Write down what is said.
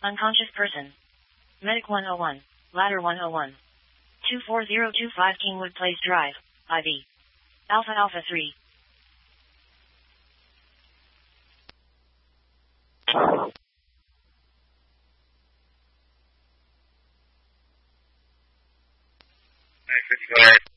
Unconscious person. Medic 101. Ladder 101. 24025 Kingwood Place Drive, IV. Alpha Alpha 3. Go ahead.